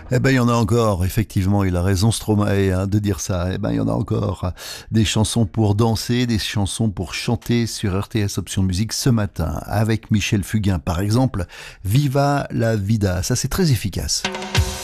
Eh ben, il y en a encore, effectivement, il a raison Stromae de dire ça. Eh ben, il y en a encore. Des chansons pour danser, des chansons pour chanter sur RTS Option Musique ce matin, avec Michel Fugain par exemple. Viva la vida, ça c'est très efficace.